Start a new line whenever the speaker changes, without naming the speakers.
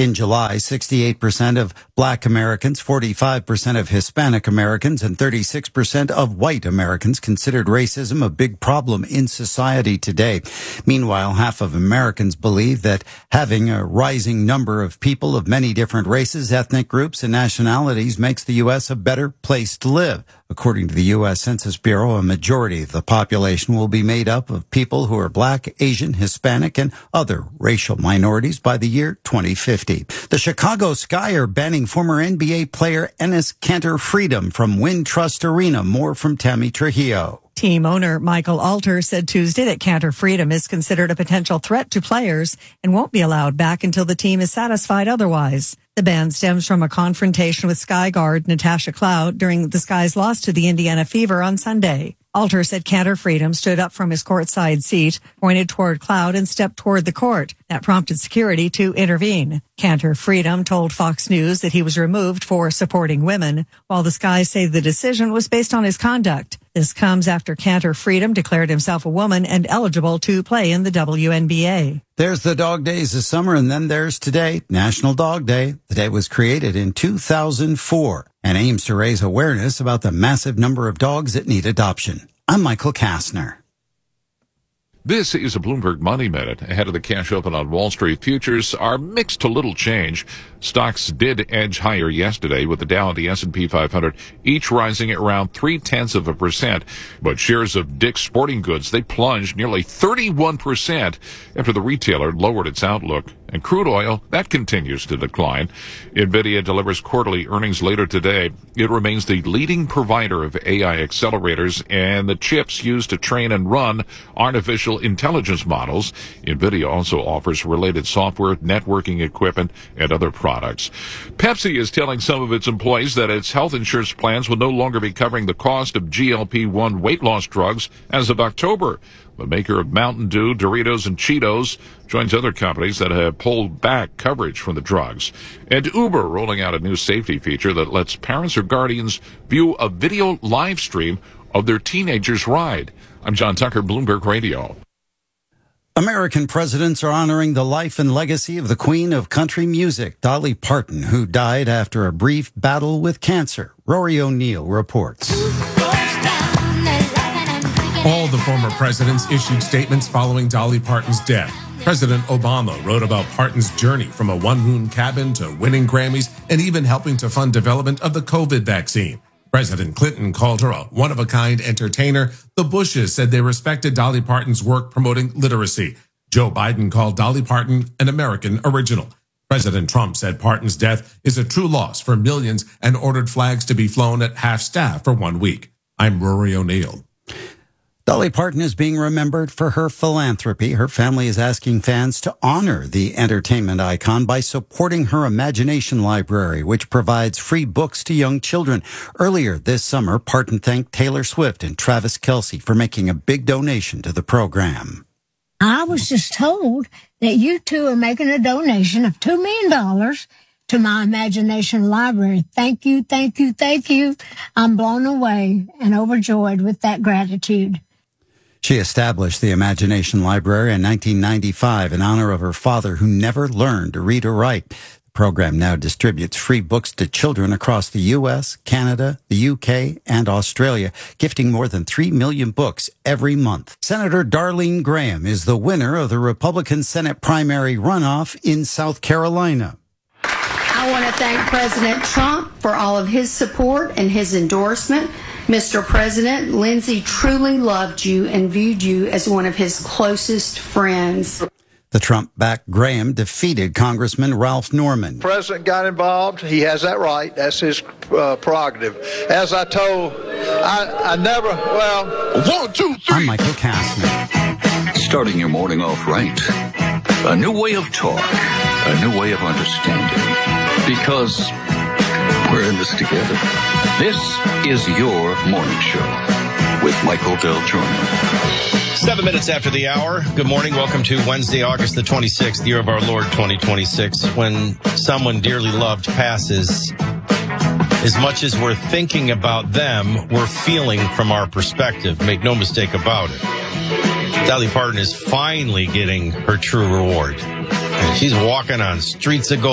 In July, 68% of Black Americans, 45% of Hispanic Americans, and 36% of white Americans considered racism a big problem in society today. Meanwhile, half of Americans believe that having a rising number of people of many different races, ethnic groups, and nationalities makes the U.S. a better place to live. According to the U.S. Census Bureau, a majority of the population will be made up of people who are Black, Asian, Hispanic, and other racial minorities by the year 2050. The Chicago Sky are banning former NBA player Enes Kanter Freedom from Wintrust Arena. More from Tammy Trujillo.
Team owner Michael Alter said Tuesday that Kanter Freedom is considered a potential threat to players and won't be allowed back until the team is satisfied otherwise. The ban stems from a confrontation with Sky guard Natasha Cloud during the Sky's loss to the Indiana Fever on Sunday. Alter said Kanter Freedom stood up from his courtside seat, pointed toward Cloud, and stepped toward the court. That prompted security to intervene. Kanter Freedom told Fox News that he was removed for supporting women, while the Sky say the decision was based on his conduct. This comes after Kanter Freedom declared himself a woman and eligible to play in the WNBA.
There's the dog days of summer, and then there's today, National Dog Day. The day was created in 2004 and aims to raise awareness about the massive number of dogs that need adoption. I'm Michael Kastner.
This is a Bloomberg Money Minute. Ahead of the cash open on Wall Street, futures are mixed to little change. Stocks did edge higher yesterday, with the Dow and the S&P 500 each rising at around 0.3%. But shares of Dick's Sporting Goods, they plunged nearly 31% after the retailer lowered its outlook. And crude oil, that continues to decline. NVIDIA delivers quarterly earnings later today. It remains the leading provider of AI accelerators and the chips used to train and run artificial intelligence models. NVIDIA also offers related software, networking equipment, and other products. Pepsi is telling some of its employees that its health insurance plans will no longer be covering the cost of GLP-1 weight loss drugs as of October. The maker of Mountain Dew, Doritos, and Cheetos joins other companies that have pulled back coverage from the drugs. And Uber rolling out a new safety feature that lets parents or guardians view a video live stream of their teenager's ride. I'm John Tucker, Bloomberg Radio.
American presidents are honoring the life and legacy of the Queen of Country Music, Dolly Parton, who died after a brief battle with cancer. Rory O'Neill reports.
All the former presidents issued statements following Dolly Parton's death. President Obama wrote about Parton's journey from a one-room cabin to winning Grammys and even helping to fund development of the COVID vaccine. President Clinton called her a one-of-a-kind entertainer. The Bushes said they respected Dolly Parton's work promoting literacy. Joe Biden called Dolly Parton an American original. President Trump said Parton's death is a true loss for millions and ordered flags to be flown at half-staff for 1 week. I'm Rory O'Neill.
Dolly Parton is being remembered for her philanthropy. Her family is asking fans to honor the entertainment icon by supporting her Imagination Library, which provides free books to young children. Earlier this summer, Parton thanked Taylor Swift and Travis Kelce for making a big donation to the program.
I was just told that you two are making a donation of $2 million to my Imagination Library. Thank you, thank you, thank you. I'm blown away and overjoyed with that gratitude.
She established the Imagination Library in 1995 in honor of her father, who never learned to read or write. The program now distributes free books to children across the U.S., Canada, the UK, and Australia, gifting more than 3 million books every month. Senator Darlene Graham is the winner of the Republican Senate primary runoff in South Carolina.
I want to thank President Trump for all of his support and his endorsement. Mr. President, Lindsey truly loved you and viewed you as one of his closest friends.
The Trump-backed Graham defeated Congressman Ralph Norman.
The president got involved. He has that right. That's his prerogative. As I told, I never, 1, 2, 3.
I'm Michael Kastner.
Starting your morning off right. A new way of talk. A new way of understanding. Because we're in this together. This is your morning show with Michael Del Giorno.
7 minutes after the hour. Good morning. Welcome to Wednesday, August the 26th, year of our Lord 2026. When someone dearly loved passes, as much as we're thinking about them, we're feeling from our perspective. Make no mistake about it. Dolly Parton is finally getting her true reward. And she's walking on streets of gold.